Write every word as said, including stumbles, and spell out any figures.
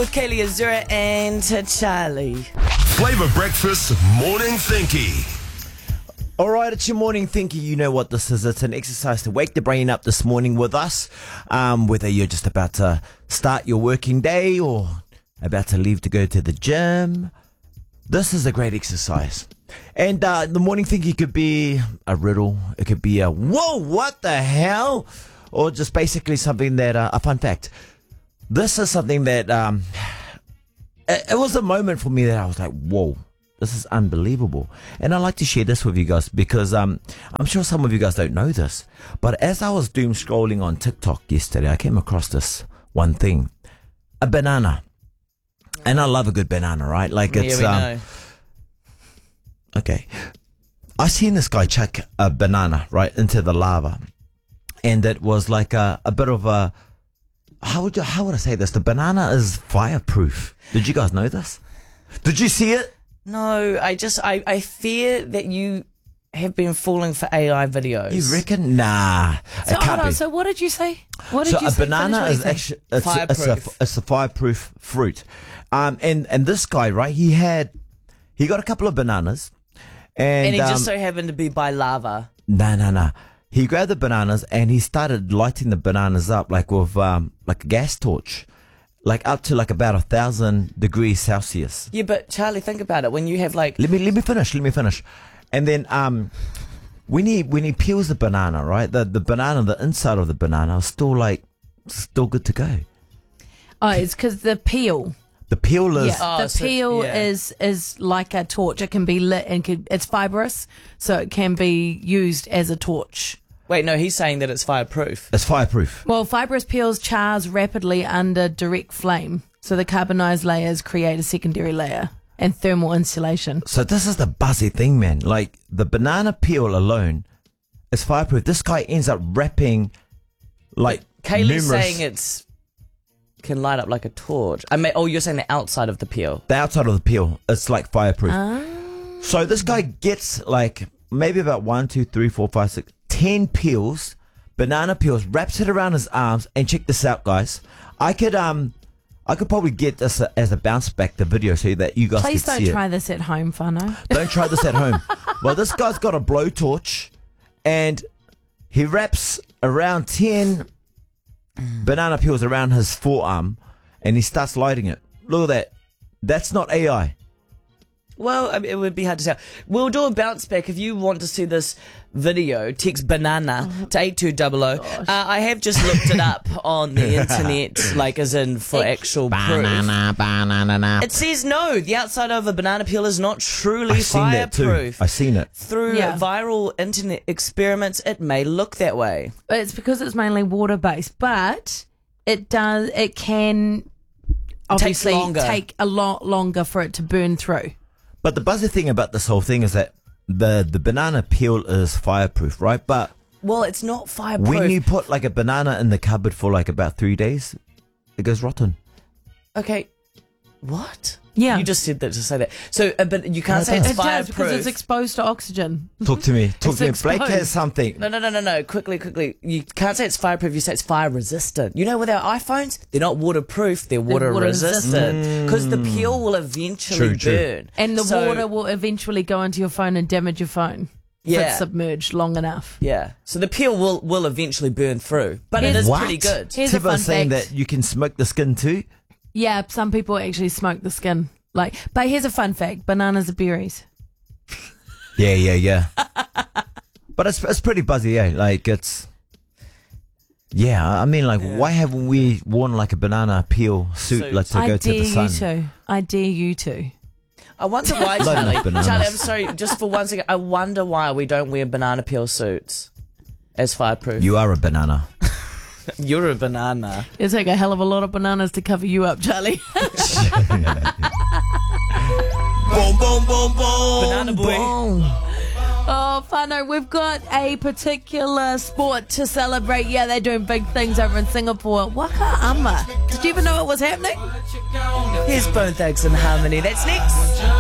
with Kaylee Azura and Charlie. Flavour Breakfast Morning Thinky. All right, it's your morning thinky. You know what this is. It's an exercise to wake the brain up this morning with us. Um, whether you're just about to start your working day or about to leave to go to the gym, this is a great exercise. And uh, the morning thinky could be a riddle. It could be a, whoa, what the hell? Or just basically something that, uh, a fun fact. This is something that, um, it, it was a moment for me that I was like, whoa. This is unbelievable. And I'd like to share this with you guys because um, I'm sure some of you guys don't know this. But as I was doom scrolling on TikTok yesterday, I came across this one thing. A banana. And I love a good banana, right? Like it's... Yeah, we um, know. Okay. I seen this guy chuck a banana, right, into the lava. And it was like a, a bit of a... How would you, how would I say this? The banana is fireproof. Did you guys know this? Did you see it? No, I just, I, I fear that you have been falling for A I videos. You reckon? Nah. So, it can't hold on, be. so what did you say? What did So you a say? banana Finish is what you actually it's, it's, a, Fireproof. it's a fireproof fruit, um, and and this guy right, he had he got a couple of bananas, and, and he um, just so happened to be by lava. no no no, he grabbed the bananas and he started lighting the bananas up like with um like a gas torch, like up to like about a thousand degrees Celsius. Yeah, but Charlie, think about it. When you have like, Let me let me finish. Let me finish, and then um. When he when he peels the banana, right, the the banana, the inside of the banana is still like still good to go. Oh, it's because the peel. The peel is Yeah, Oh, the so- peel yeah. is is like a torch. It can be lit and can, it's fibrous, so it can be used as a torch. wait, no, he's saying that it's fireproof. it's fireproof. Well, fibrous peels chars rapidly under direct flame, so the carbonized layers create a secondary layer and thermal insulation. So this is the buzzy thing, man. Like the banana peel alone is fireproof. This guy ends up wrapping like Kaylee's numerous, saying it's can light up like a torch. I mean, oh, you're saying the outside of the peel. the outside of the peel. It's like fireproof. Ah. So this guy gets like maybe about one, two, three, four, five, six, ten peels, banana peels, wraps it around his arms, and check this out, guys. I could um. I could probably get this as a bounce back the video so that you guys Please could don't see try it. this at home, Whānau. Don't try this at home. Well, this guy's got a blowtorch and he wraps around ten banana peels around his forearm and he starts lighting it. Look at that. That's not A I. Well, I mean, it would be hard to tell. We'll do a bounce back. If you want to see this video, text banana to eight two zero zero. Uh, I have just looked it up on the internet, like as in for actual Banana, banana. proof. It says no, the outside of a banana peel is not truly I've seen that too. fireproof. I've seen it. Through Yeah. viral internet experiments, it may look that way. It's because it's mainly water based, but it does. It can obviously longer. take a lot longer for it to burn through. But the buzzy thing about this whole thing is that the, the banana peel is fireproof, right? But Well, it's not fireproof. when you put like a banana in the cupboard for like about three days, it goes rotten. Okay, what? Yeah. You just said that to say that. So, uh, but you can't No, say it it's It does fireproof. because it's exposed to oxygen. Talk to me. Talk It's to me. Blake exposed. has something. No, no, no, no, no. Quickly, quickly. You can't say it's fireproof. You say it's fire resistant. You know, with our iPhones, they're not waterproof. They're water, water resistant because the peel will eventually True, true. burn. And the So- water will eventually go into your phone and damage your phone if Yeah. it's submerged long enough. Yeah. So the peel will will eventually burn through, but it is What? pretty good. Here's a Tiba's fun saying fact. that you can smoke the skin too. Yeah, some people actually smoke the skin. Like, but here's a fun fact: bananas are berries. Yeah, yeah, yeah. But it's it's pretty buzzy, yeah. Like it's, yeah. I mean, like, why haven't we worn like a banana peel suit, Suit. like to I go dare to the you sun? to. I dare you to. I wonder why, Load Charlie. of bananas. Charlie, I'm sorry. Just for one second, I wonder why we don't wear banana peel suits as fireproof. You are a banana. You're a banana. It'll take a hell of a lot of bananas to cover you up, Charlie. Boom, boom, boom, boom. Banana boy. Oh, Whānau, we've got a particular sport to celebrate. Yeah, they're doing big things over in Singapore. Waka ama. Did you even know it was happening? Here's Bone Thugs and Harmony. That's next.